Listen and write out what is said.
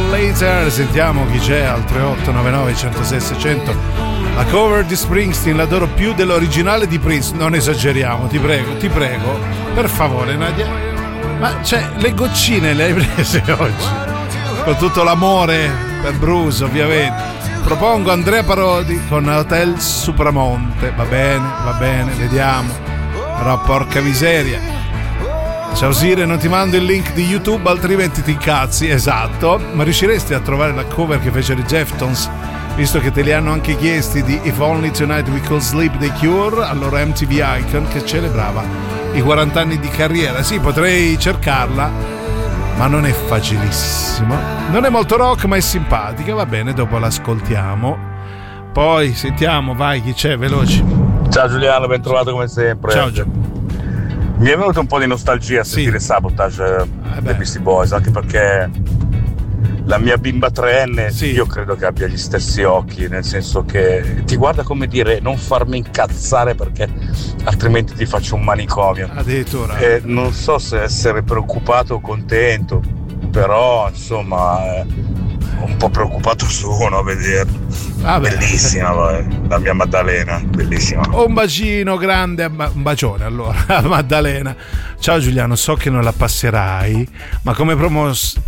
Later. Sentiamo chi c'è al 3899 106 600. La cover di Springsteen l'adoro più dell'originale di Prince. Non esageriamo, ti prego, per favore, Nadia. Ma le goccine le hai prese oggi? Con tutto l'amore per Bruce, ovviamente. Propongo Andrea Parodi con Hotel Supramonte. Va bene, vediamo. Però porca miseria. Ciao Sire, non ti mando il link di YouTube, altrimenti ti incazzi. Esatto, ma riusciresti a trovare la cover che fece i Deftones, visto che te li hanno anche chiesti, di If Only Tonight We Could Sleep The Cure, al loro MTV Icon, che celebrava i 40 anni di carriera? Sì, potrei cercarla, ma non è facilissimo. Non è molto rock, ma è simpatica. Va bene, dopo l'ascoltiamo. Poi sentiamo, vai, chi c'è, veloci. Ciao Giuliano, ben trovato come sempre. Ciao Gio. Mi è venuto un po' di nostalgia a sentire Sabotage dei Beastie Boys, anche perché la mia bimba 3enne, io credo che abbia gli stessi occhi, nel senso che ti guarda come dire non farmi incazzare perché altrimenti ti faccio un manicomio. Addirittura. Non so se essere preoccupato o contento, però insomma un po' preoccupato sono a vederlo. Bellissima la mia Maddalena, bellissima. Un bacino grande, un bacione allora a Maddalena. Ciao Giuliano, so che non la passerai, ma come